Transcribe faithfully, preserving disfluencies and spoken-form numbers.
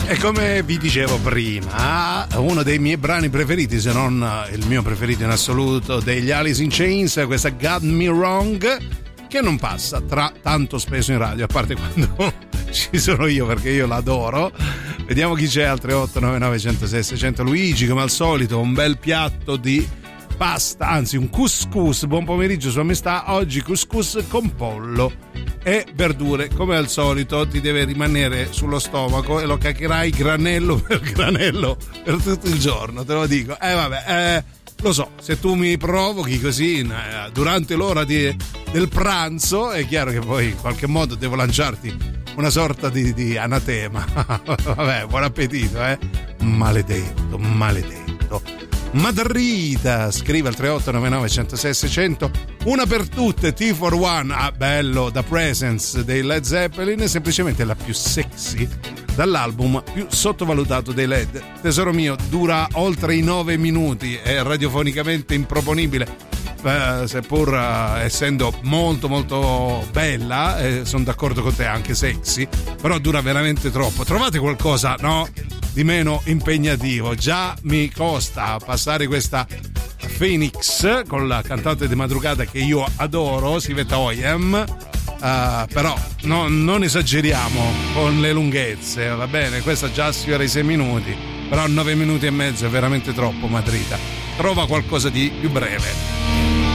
E come vi dicevo prima, uno dei miei brani preferiti, se non il mio preferito in assoluto, degli Alice in Chains, questa Got Me Wrong, che non passa tra tanto spesso in radio, a parte quando ci sono io, perché io l'adoro. Vediamo chi c'è al tre otto nove nove uno zero sei sei zero zero. Luigi, come al solito, un bel piatto di pasta, anzi un couscous. Buon pomeriggio, Sua Maestà. Oggi couscous con pollo e verdure, come al solito ti deve rimanere sullo stomaco e lo caccherai granello per granello per tutto il giorno, te lo dico. Eh vabbè, eh, lo so, se tu mi provochi così eh, durante l'ora di, del pranzo, è chiaro che poi in qualche modo devo lanciarti una sorta di, di anatema. Vabbè, buon appetito, eh. Maledetto, maledetto. Madrita scrive al tre otto nove nove uno zero sei sei zero zero. Una per tutte, T for One. Ah, bello, The Presence dei Led Zeppelin è semplicemente la più sexy dall'album più sottovalutato dei Led. Tesoro mio, dura oltre i nove minuti, è radiofonicamente improponibile. Eh, seppur uh, essendo molto molto bella, eh, sono d'accordo con te, anche sexy, però dura veramente troppo. Trovate qualcosa, no, di meno impegnativo. Già mi costa passare questa Phoenix con la cantante di madrugada che io adoro, Siveta Oyem, uh, però no, non esageriamo con le lunghezze, va bene? Questa già sfiora i sei minuti, però nove minuti e mezzo è veramente troppo. Madrita, trova qualcosa di più breve.